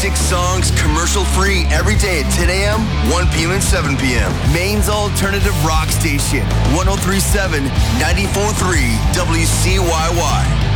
6 songs commercial-free every day at 10 a.m., 1 p.m., and 7 p.m. Maine's alternative rock station, 103.7, 94.3 WCYY.